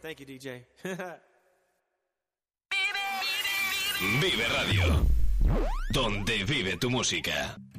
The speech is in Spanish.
Thank you, DJ. Vive Radio, donde vive tu música.